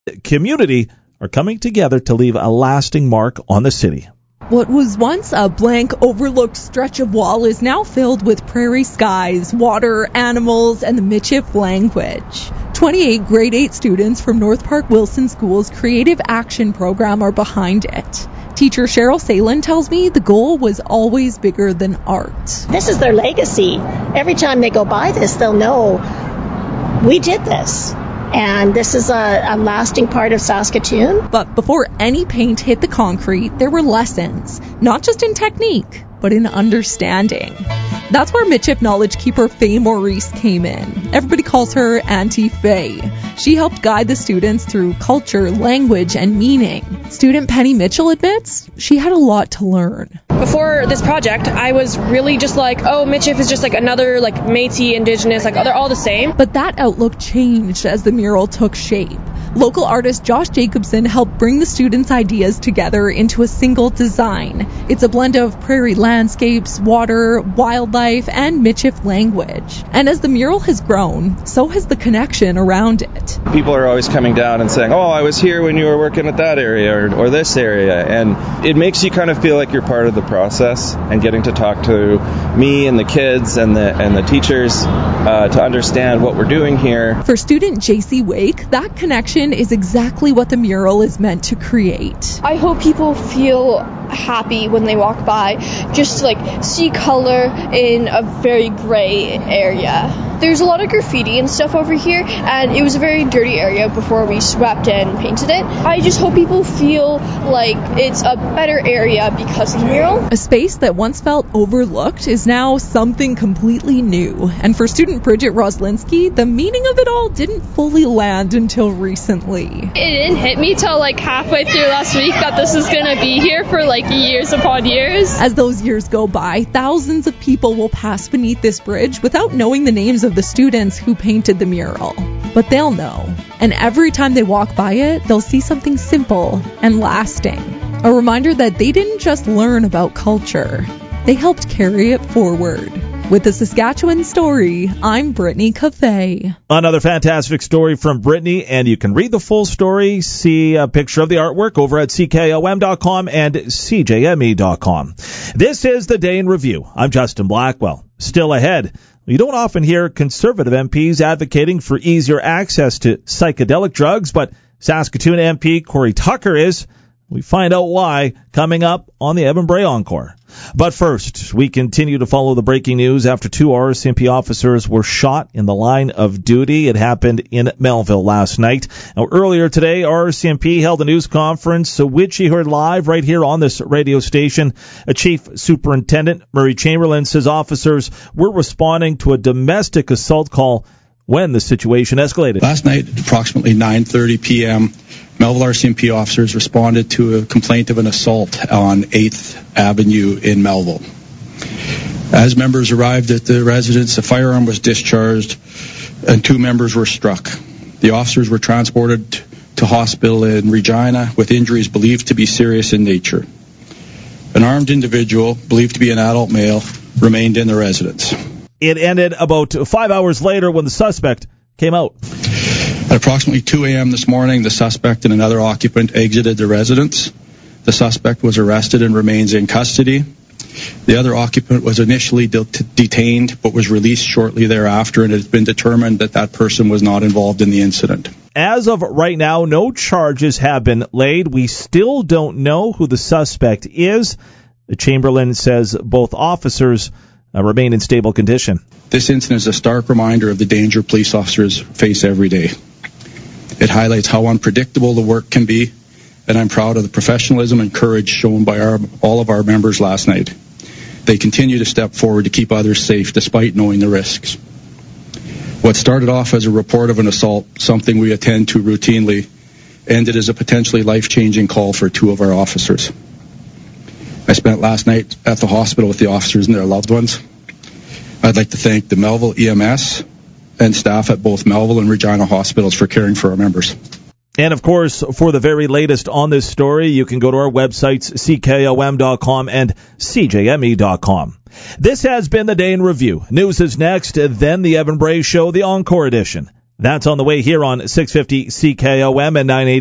community are coming together to leave a lasting mark on the city. What was once a blank, overlooked stretch of wall is now filled with prairie skies, water, animals, and the Michif language. 28 grade 8 students from North Park Wilson School's Creative Action program are behind it. Teacher Cheryl Salen tells me the goal was always bigger than art. This is their legacy. Every time they go by this, they'll know we did this. And this is a lasting part of Saskatoon. But before any paint hit the concrete, there were lessons, not just in technique, but in understanding. That's where Michif knowledge keeper Faye Maurice came in. Everybody calls her Auntie Faye. She helped guide the students through culture, language, and meaning. Student Penny Mitchell admits she had a lot to learn. Before this project, I was really just like, oh, Michif is just like another like Métis, Indigenous, like they're all the same. But that outlook changed as the mural took shape. Local artist Josh Jacobson helped bring the students' ideas together into a single design. It's a blend of prairie landscapes, water, wildlife, and Michif language. And as the mural has grown, so has the connection around it. People are always coming down and saying, oh, I was here when you were working at that area or this area. And it makes you kind of feel like you're part of the process and getting to talk to me and the kids and the teachers to understand what we're doing here. For student JC Wake, that connection is exactly what the mural is meant to create. I hope people feel happy when they walk by, just to like see color in a very gray area. There's a lot of graffiti and stuff over here, and it was a very dirty area before we swept and painted it. I just hope people feel like it's a better area because of the mural. A space that once felt overlooked is now something completely new. And for student Bridget Roslinski, the meaning of it all didn't fully land until recently. It didn't hit me till like halfway through last week that this is going to be here for like years upon years. As those years go by, thousands of people will pass beneath this bridge without knowing the names of the students who painted the mural. But they'll know. And every time they walk by it, they'll see something simple and lasting. A reminder that they didn't just learn about culture, they helped carry it forward. With the Saskatchewan Story, I'm Brittany Cafe. Another fantastic story from Brittany, and you can read the full story, see a picture of the artwork over at CKOM.com and CJME.com. This is the Day in Review. I'm Justin Blackwell. Still ahead, you don't often hear Conservative MPs advocating for easier access to psychedelic drugs, but Saskatoon MP Corey Tucker is. We find out why coming up on the Evan Bray Encore. But first, we continue to follow the breaking news after 2 RCMP officers were shot in the line of duty. It happened in Melville last night. Now, earlier today, RCMP held a news conference, which you heard live right here on this radio station. Chief Superintendent Murray Chamberlain says officers were responding to a domestic assault call when the situation escalated. Last night, at approximately 9:30 p.m., Melville RCMP officers responded to a complaint of an assault on 8th Avenue in Melville. As members arrived at the residence, a firearm was discharged and 2 members were struck. The officers were transported to hospital in Regina with injuries believed to be serious in nature. An armed individual, believed to be an adult male, remained in the residence. It ended about 5 hours later when the suspect came out. At approximately 2 a.m. this morning, the suspect and another occupant exited the residence. The suspect was arrested and remains in custody. The other occupant was initially detained but was released shortly thereafter, and it has been determined that that person was not involved in the incident. As of right now, no charges have been laid. We still don't know who the suspect is. The Chamberlain says both officers remain in stable condition. This incident is a stark reminder of the danger police officers face every day. It highlights how unpredictable the work can be, and I'm proud of the professionalism and courage shown by all of our members last night. They continue to step forward to keep others safe despite knowing the risks. What started off as a report of an assault, something we attend to routinely, ended as a potentially life-changing call for 2 of our officers. I spent last night at the hospital with the officers and their loved ones. I'd like to thank the Melville EMS and staff at both Melville and Regina hospitals for caring for our members. And, of course, for the very latest on this story, you can go to our websites, CKOM.com and CJME.com. This has been the Day in Review. News is next, then the Evan Bray Show, the Encore edition. That's on the way here on 650 CKOM and 980